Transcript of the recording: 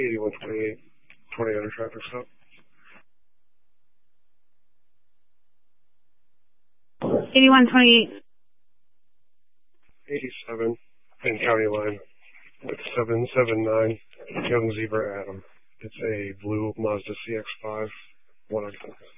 8128, 20 under traffic stop. 8128. 87 in County Line with 779 Young Zebra Adam. It's a blue Mazda CX-5, 1 occupant.